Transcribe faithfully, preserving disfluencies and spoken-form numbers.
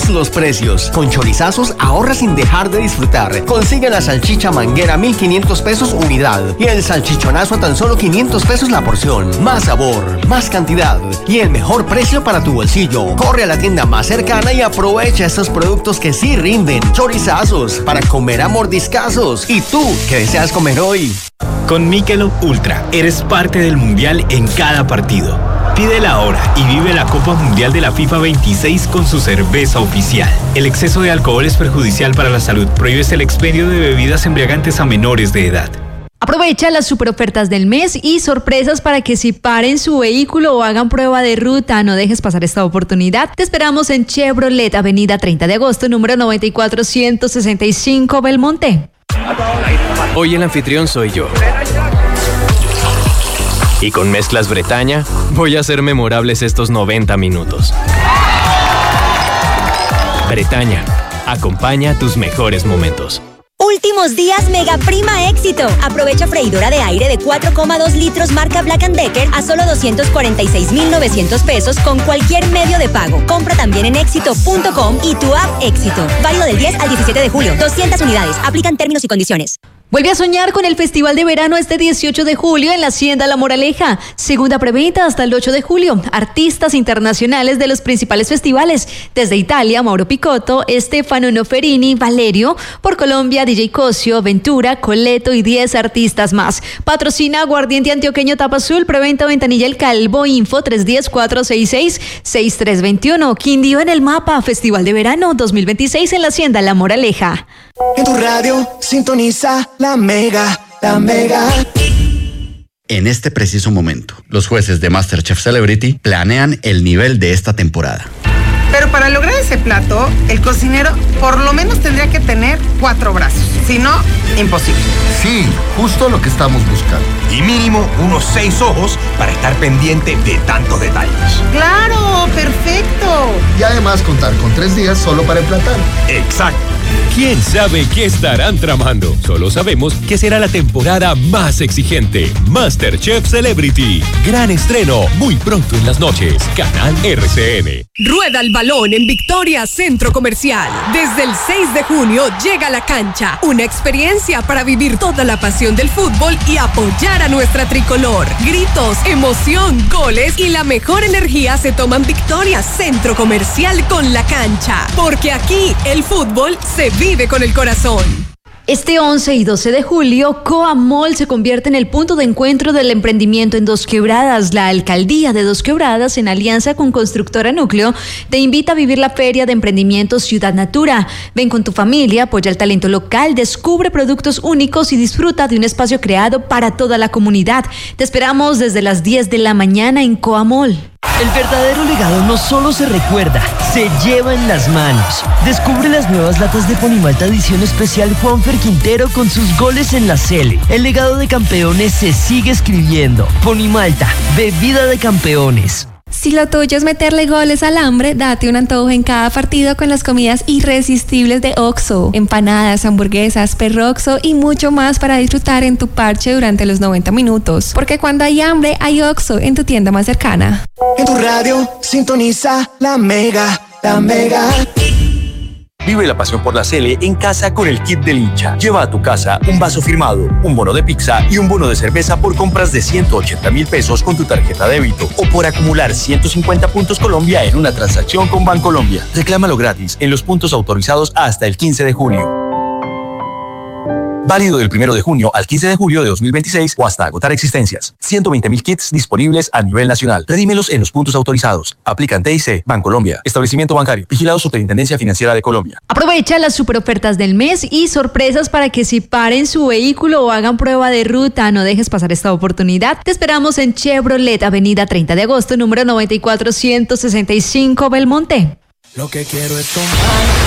todos los precios. Con Chorizazos ahorra sin dejar de disfrutar. Consigue la salchicha manguera mil quinientos pesos unidad y el salchichonazo a tan solo quinientos pesos la porción. Más sabor, más cantidad y el mejor precio para tu bolsillo. Corre a la tienda más cercana y aprovecha estos productos que sí rinden. Chorizazos, para comer a mordiscazos. ¿Y tú qué deseas comer hoy? Con Michelob Ultra eres parte del mundial en cada partido. Pídela ahora y vive la Copa Mundial de la FIFA veintiséis con su cerveza oficial. El exceso de alcohol es perjudicial para la salud. Prohíbes el expendio de bebidas embriagantes a menores de edad. Aprovecha las super ofertas del mes y sorpresas para que si paren su vehículo o hagan prueba de ruta, no dejes pasar esta oportunidad. Te esperamos en Chevrolet, Avenida treinta de agosto, número noventa y cuatro, ciento sesenta y cinco, Belmonte. Hoy el anfitrión soy yo. Y con Mezclas Bretaña voy a hacer memorables estos noventa minutos. Bretaña, acompaña tus mejores momentos. Últimos días Mega Prima Éxito. Aprovecha freidora de aire de cuatro coma dos litros marca Black and Decker a solo doscientos cuarenta y seis mil novecientos pesos con cualquier medio de pago. Compra también en éxito punto com y tu app Éxito. Válido del diez al diecisiete de julio. doscientas unidades. Aplican términos y condiciones. Vuelve a soñar con el Festival de Verano este dieciocho de julio en la Hacienda La Moraleja. Segunda preventa hasta el ocho de julio. Artistas internacionales de los principales festivales. Desde Italia, Mauro Picotto, Stefano Noferini, Valerio. Por Colombia, D J Cosio, Ventura, Coleto y diez artistas más. Patrocina Aguardiente Antioqueño Tapa Azul. Preventa Ventanilla El Calvo. Info tres uno cero, cuatro seis seis, seis tres dos uno. Quindío en el mapa. Festival de Verano dos mil veintiséis en la Hacienda La Moraleja. En tu radio sintoniza la Mega, la Mega. En este preciso momento, los jueces de MasterChef Celebrity planean el nivel de esta temporada. Pero para lograr ese plato, el cocinero por lo menos tendría que tener cuatro brazos. Si no, imposible. Sí, justo lo que estamos buscando. Y mínimo unos seis ojos para estar pendiente de tantos detalles. ¡Claro! ¡Perfecto! Y además contar con tres días solo para emplatar. Exacto. ¿Quién sabe qué estarán tramando? Solo sabemos que será la temporada más exigente. MasterChef Celebrity. Gran estreno muy pronto en las noches. Canal R C N. Rueda el balón en Victoria Centro Comercial. Desde el seis de junio llega La Cancha. Una experiencia para vivir toda la pasión del fútbol y apoyar a nuestra tricolor. Gritos, emoción, goles y la mejor energía se toma en Victoria Centro Comercial con La Cancha. Porque aquí el fútbol se vive con el corazón. Este once y doce de julio, Coamol se convierte en el punto de encuentro del emprendimiento en Dos Quebradas. La alcaldía de Dos Quebradas, en alianza con Constructora Núcleo, te invita a vivir la Feria de Emprendimiento Ciudad Natura. Ven con tu familia, apoya el talento local, descubre productos únicos y disfruta de un espacio creado para toda la comunidad. Te esperamos desde las diez de la mañana en Coamol. El verdadero legado no solo se recuerda, se lleva en las manos. Descubre las nuevas latas de Ponimalta edición especial Juanfer Quintero con sus goles en la Cele. El legado de campeones se sigue escribiendo. Ponimalta, bebida de campeones. Si lo tuyo es meterle goles al hambre, date un antojo en cada partido con las comidas irresistibles de Oxxo. Empanadas, hamburguesas, perroxo y mucho más para disfrutar en tu parche durante los noventa minutos. Porque cuando hay hambre, hay Oxxo en tu tienda más cercana. En tu radio, sintoniza la Mega, la Mega. Vive la pasión por la Cele en casa con el kit del hincha. Lleva a tu casa un vaso firmado, un bono de pizza y un bono de cerveza por compras de ciento ochenta mil pesos con tu tarjeta débito o por acumular ciento cincuenta puntos Colombia en una transacción con Bancolombia. Reclámalo gratis en los puntos autorizados hasta el quince de junio. Válido del primero de junio al quince de julio de dos mil veintiséis o hasta agotar existencias. ciento veinte mil kits disponibles a nivel nacional. Redímelos en los puntos autorizados. Aplican T I C, Bancolombia. Establecimiento bancario. Vigilado Superintendencia Financiera de Colombia. Aprovecha las super ofertas del mes y sorpresas para que si paren su vehículo o hagan prueba de ruta, no dejes pasar esta oportunidad. Te esperamos en Chevrolet, Avenida treinta de agosto, número noventa y cuatro, ciento sesenta y cinco, Belmonte. Lo que quiero es tomar